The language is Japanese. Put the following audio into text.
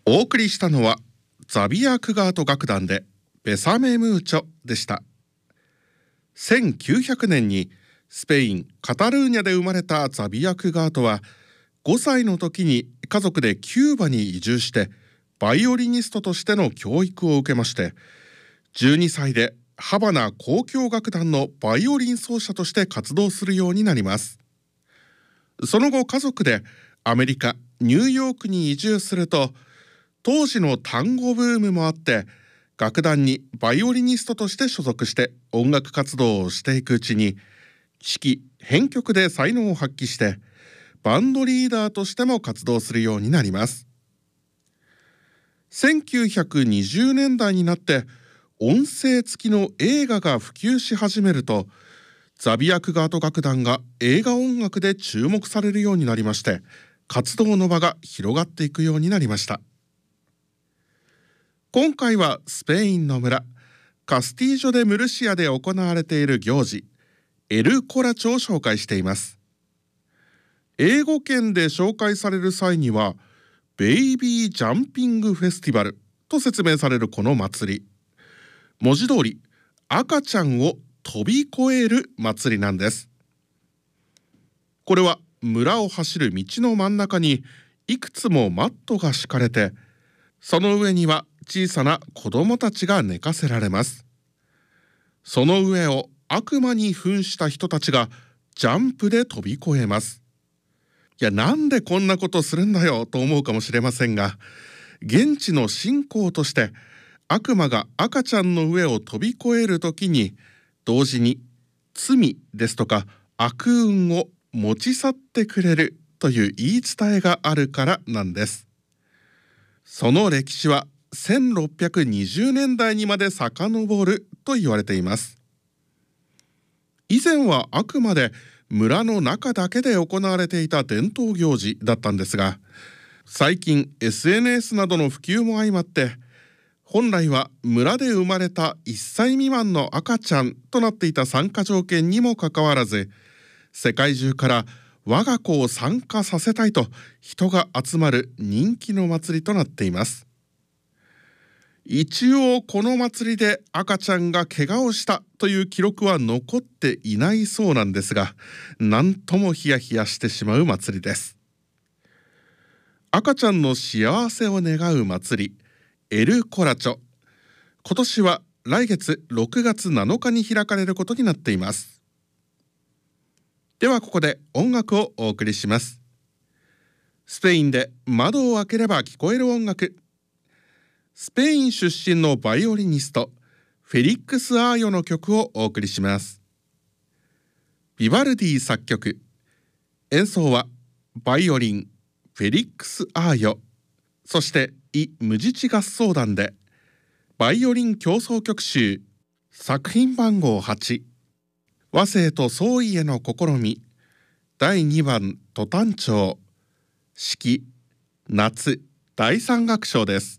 お送りしたのはザビア・クガート楽団でベサメ・ムーチョでした。1900年にスペイン・カタルーニャで生まれたザビア・クガートは5歳の時に家族でキューバに移住してバイオリニストとしての教育を受けまして、12歳でハバナ交響楽団のバイオリン奏者として活動するようになります。その後家族でアメリカ・ニューヨークに移住すると、当時の単語ブームもあって楽団にバイオリニストとして所属して音楽活動をしていくうちに、指揮編曲で才能を発揮してバンドリーダーとしても活動するようになります。1920年代になって音声付きの映画が普及し始めると、ザビア・クガート楽団が映画音楽で注目されるようになりまして、活動の場が広がっていくようになりました。今回はスペインの村カスティージョ・デ・ムルシアで行われている行事エル・コラチョを紹介しています。英語圏で紹介される際にはベイビージャンピングフェスティバルと説明されるこの祭り、文字通り赤ちゃんを飛び越える祭りなんです。これは村を走る道の真ん中にいくつもマットが敷かれて、その上には小さな子供たちが寝かせられます。その上を悪魔に扮した人たちがジャンプで飛び越えます。いや、なんでこんなことするんだよと思うかもしれませんが、現地の信仰として悪魔が赤ちゃんの上を飛び越えるときに同時に罪ですとか悪運を持ち去ってくれるという言い伝えがあるからなんです。その歴史は1620年代にまで遡ると言われています。以前はあくまで村の中だけで行われていた伝統行事だったんですが、最近 SNS などの普及も相まって、本来は村で生まれた1歳未満の赤ちゃんとなっていた参加条件にもかかわらず、世界中から我が子を参加させたいと人が集まる人気の祭りとなっています。一応この祭りで赤ちゃんが怪我をしたという記録は残っていないそうなんですが、なんともヒヤヒヤしてしまう祭りです。赤ちゃんの幸せを願う祭りエル・コラチョ、今年は来月6月7日に開かれることになっています。ではここで音楽をお送りします。スペインで窓を開ければ聞こえる音楽、スペイン出身のバイオリニストフェリックス・アーヨの曲をお送りします。ビバルディ作曲、演奏はバイオリンフェリックス・アーヨ、そしてイ・ムジチ合奏団でバイオリン協奏曲集作品番号8、和声と創意への試み第2番ト短調、指揮夏第3楽章です。